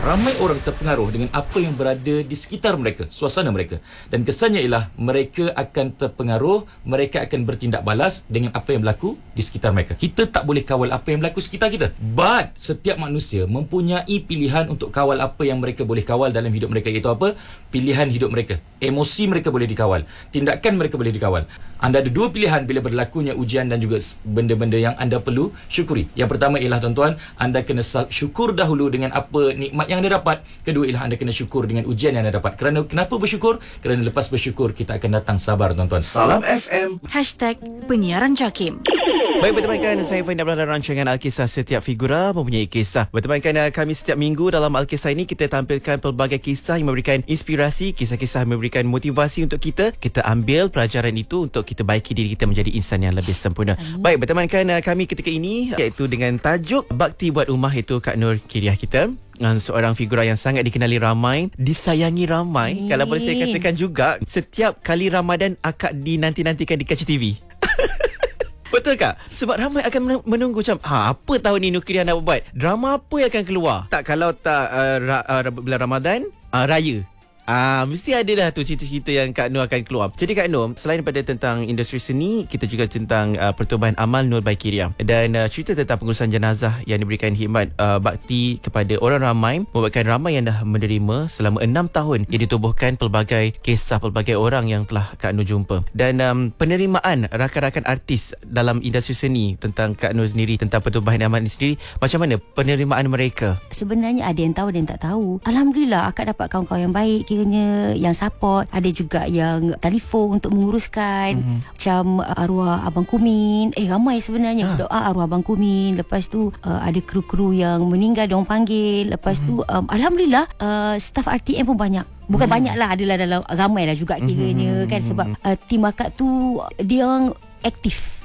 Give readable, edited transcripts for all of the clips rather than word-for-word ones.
ramai orang terpengaruh dengan apa yang berada di sekitar mereka, suasana mereka. Dan kesannya ialah mereka akan terpengaruh, mereka akan bertindak balas dengan apa yang berlaku di sekitar mereka. Kita tak boleh kawal apa yang berlaku sekitar kita. But setiap manusia mempunyai pilihan untuk kawal apa yang mereka boleh kawal dalam hidup mereka, iaitu apa? Pilihan hidup mereka. Emosi mereka boleh dikawal, tindakan mereka boleh dikawal. Anda ada dua pilihan bila berlakunya ujian dan juga benda-benda yang anda perlu syukuri. Yang pertama ialah tuan-tuan, anda kena syukur dahulu dengan apa nikmat yang anda dapat. Kedua ialah anda kena syukur dengan ujian yang anda dapat. Kerana kenapa bersyukur? Kerana lepas bersyukur kita akan datang sabar, tuan-tuan. Salam FM #Penyiaran Jakim. Baik, bertemankan saya Fain dalam rancangan Alkisah. Setiap figura mempunyai kisah. Bertemankan kami setiap minggu dalam Alkisah ini, kita tampilkan pelbagai kisah yang memberikan inspirasi, kisah-kisah yang memberikan motivasi untuk kita. Kita ambil pelajaran itu untuk kita baiki diri kita menjadi insan yang lebih sempurna. Baik, bertemankan kami ketika ini iaitu dengan tajuk Bakti Buat Rumah, itu Kak Nur Kiriah kita. Seorang figura yang sangat dikenali ramai, disayangi ramai. Kalau boleh saya katakan juga, setiap kali Ramadan akak dinanti-nantikan di Kaca TV. Betul tak? Sebab ramai akan menunggu macam, apa tahun ni Nur Kiriah nak buat? Drama apa yang akan keluar? Tak, kalau tak bulan Ramadan, Raya. Mesti ada dah tu cerita-cerita yang Kak Nur akan keluar. Jadi Kak Nur, selain daripada tentang industri seni, kita juga tentang pertubuhan amal Nur by Kiriah. Dan cerita tentang pengurusan jenazah yang diberikan khidmat bakti kepada orang ramai, membuatkan ramai yang dah menerima selama 6 tahun yang ditubuhkan pelbagai kisah, pelbagai orang yang telah Kak Nur jumpa. Dan penerimaan rakan-rakan artis dalam industri seni tentang Kak Nur sendiri, tentang pertubuhan amal ini sendiri, macam mana penerimaan mereka? Sebenarnya ada yang tahu, ada yang tak tahu. Alhamdulillah akak dapat kawan-kawan yang baik, yang support. Ada juga yang telefon untuk menguruskan, macam arwah Abang Kumin. Ramai sebenarnya berdoa arwah Abang Kumin. Lepas tu ada kru-kru yang meninggal, diorang panggil. Lepas tu Alhamdulillah staff RTM pun banyak. Bukan banyak lah, adalah dalam ramai lah juga kiranya kan. Sebab tim akak tu dia orang aktif.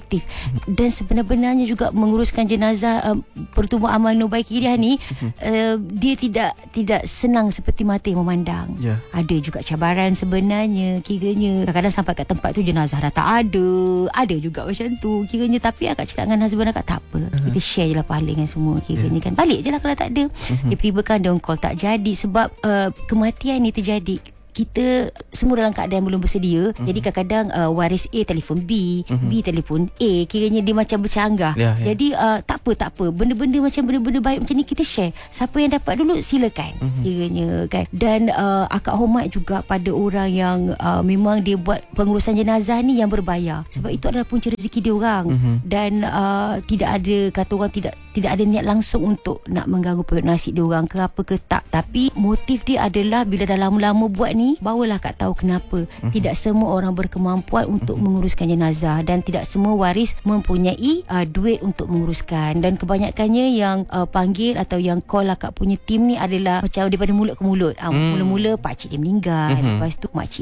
Dan sebenarnya juga menguruskan jenazah pertubuh amal Nur by Kiriah ni, dia tidak senang seperti mata yang memandang. Ada juga cabaran sebenarnya kiranya. Kadang-kadang sampai kat tempat tu jenazah dah tak ada juga macam tu kiranya. Tapi akak cakap dengan husband akak, tak apa, kita share je lah pahala dengan semua kiranya kan. Balik je lah kalau tak ada. Tiba-tiba kan dia call tak jadi. Sebab kematian ni terjadi, kita semua dalam keadaan belum bersedia. Jadi kadang-kadang waris A telefon B, B telefon A, kiranya dia macam bercanggah. Jadi tak apa, benda-benda macam benda-benda baik macam ni kita share. Siapa yang dapat dulu silakan, kiranya kan. Dan akak hormat juga pada orang yang memang dia buat pengurusan jenazah ni yang berbayar. Sebab itu adalah punca rezeki dia orang. Dan tidak ada, kata orang, tidak ada niat langsung untuk nak mengganggu perut nasi dia orang ke apa ke tak. Tapi motif dia adalah bila dah lama-lama buat ni, barulah Kak tahu kenapa tidak semua orang berkemampuan untuk menguruskan jenazah, dan tidak semua waris mempunyai duit untuk menguruskan. Dan kebanyakannya yang panggil atau yang call lah Kak punya tim ni adalah macam daripada mulut ke mulut. Mula-mula pakcik dia meninggal, lepas tu makcik